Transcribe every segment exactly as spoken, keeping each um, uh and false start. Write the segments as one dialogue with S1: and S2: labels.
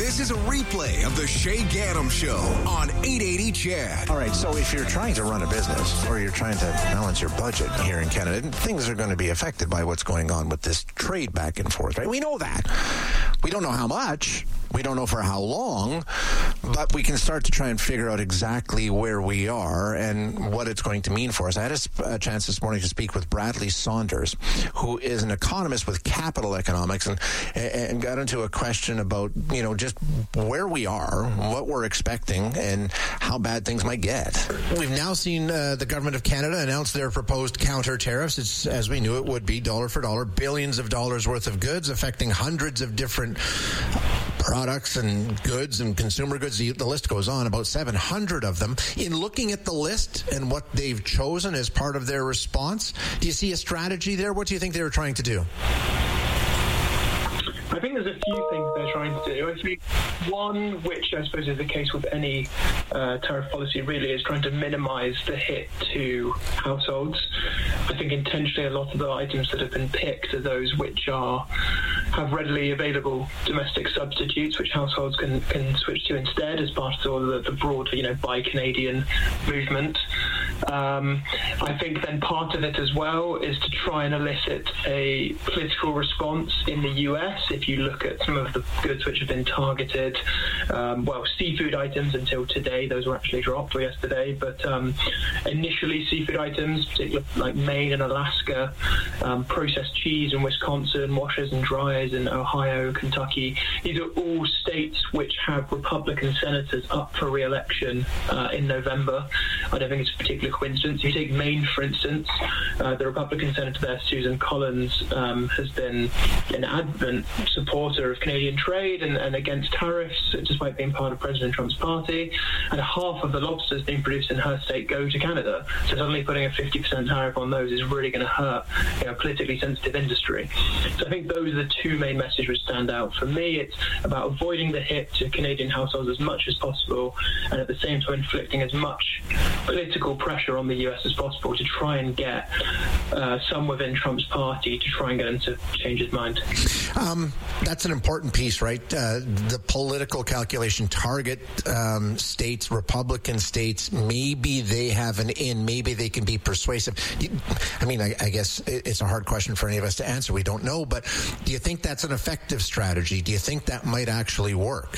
S1: This is a replay of the Shay Gaddam Show on eight eighty C H E D.
S2: All right, so if you're trying to run a business or you're trying to balance your budget here in Canada, things are going to be affected by what's going on with this trade back and forth, right? We know that. We don't know how much. We don't know for how long, but we can start to try and figure out exactly where we are and what it's going to mean for us. I had a, a chance this morning to speak with Bradley Saunders, who is an economist with Capital Economics, and, and got into a question about, you know, just where we are, what we're expecting, and how bad things might get. We've now seen uh, the government of Canada announce their proposed counter tariffs. It's, as we knew it would be, dollar for dollar, billions of dollars worth of goods affecting hundreds of different products and goods and consumer goods. The, the list goes on, about seven hundred of them. In looking at the list and what they've chosen as part of their response, do you see a strategy there? What do you think they were trying to do?
S3: I think there's a few things they're trying to do. I think one, which I suppose is the case with any uh, tariff policy really, is trying to minimise the hit to households. I think intentionally a lot of the items that have been picked are those which are have readily available domestic substitutes, which households can, can switch to instead as part of the, the broader, you know, Buy Canadian movement. Um, I think then part of it as well is to try and elicit a political response in the U S. If you look at some of the goods which have been targeted, um, well, seafood items until today, those were actually dropped or yesterday, but um, initially seafood items, particularly like Maine and Alaska, um, processed cheese in Wisconsin, washers and dryers in Ohio, Kentucky, these are all states which have Republican senators up for re-election uh, in November. I don't think it's a particular coincidence. If you take Maine, for instance, uh, the Republican senator there, Susan Collins, um, has been an adamant supporter of Canadian trade and, and against tariffs, despite being part of President Trump's party. And half of the lobsters being produced in her state go to Canada. So suddenly putting a fifty percent tariff on those is really going to hurt, you know, politically sensitive industry. So I think those are the two main messages which stand out. For me, it's about avoiding the hit to Canadian households as much as possible, and at the same time inflicting as much political pressure on the U S as possible to try and get uh, some within Trump's party to try and get him to change his mind.
S2: Um, that's an important piece, right? Uh, the political calculation, target um, states, Republican states, maybe they have an in, maybe they can be persuasive. I mean, I, I guess it's a hard question for any of us to answer. We don't know, but do you think that's an effective strategy? Do you think that might actually work?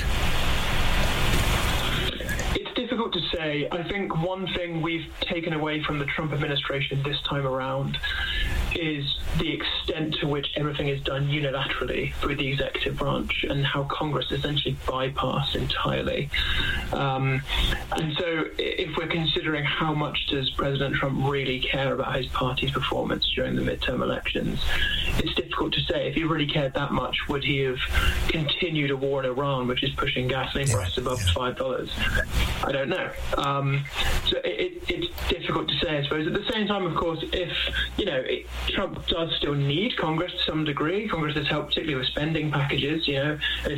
S3: Difficult to say. I think one thing we've taken away from the Trump administration this time around is the extent to which everything is done unilaterally through the executive branch and how Congress essentially bypassed entirely. Um, and so if we're considering how much does President Trump really care about his party's performance during the midterm elections, it's difficult to say. If he really cared that much, would he have continued a war in Iran, which is pushing gasoline prices above five dollars? I don't know. Um, so it, it, it's difficult to say, I suppose. At the same time, of course, if, you know, it, Trump does still need Congress to some degree. Congress has helped, particularly with spending packages, you know,